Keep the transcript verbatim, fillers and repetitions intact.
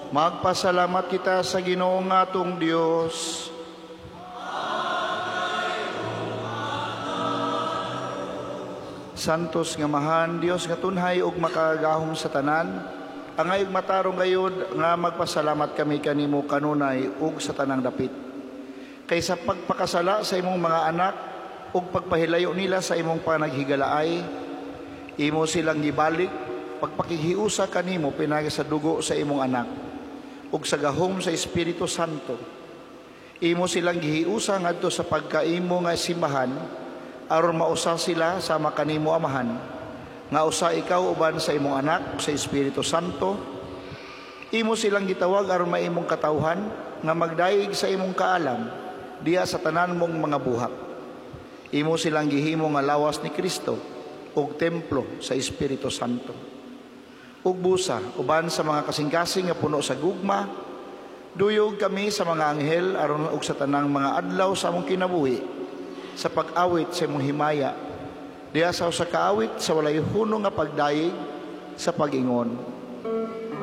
Magpasalamat kita sa Ginoo nga atong Dios. Santos nga mahan Dios nga tunhay ug makagahom sa tanan, angay ug matarong gayud nga magpasalamat kami kanimo kanunay ug sa tanang dapit. Kaysa pagpakasala sa imong mga anak ug pagpahilayo nila sa imong panaghigalaay, imo silang gibalik pagpakihiusa kanimo pinagi sa dugo sa imong anak ug sa gahom sa Espiritu Santo. Imo silang gihiusa ngadto sa pagkaimo nga simbahan aron mausa sila sama kanimo amahan, nga usa ikaw uban sa imong anak sa Espiritu Santo. Imo silang gitawag aron maimong katawhan nga magdaig sa imong kaalam diya sa tanan mong mga buhak. Imo silang gihimo nga lawas ni Kristo ug templo sa Espiritu Santo. Ug busa uban sa mga kasing-kasing nga puno sa gugma, duyog kami sa mga anghel aron ug sa tanang mga adlaw sa among kinabuhi sa pag-awit sa imong himaya diya sa usa ka awit sa walay hunong nga pagdayeg sa pag-ingon.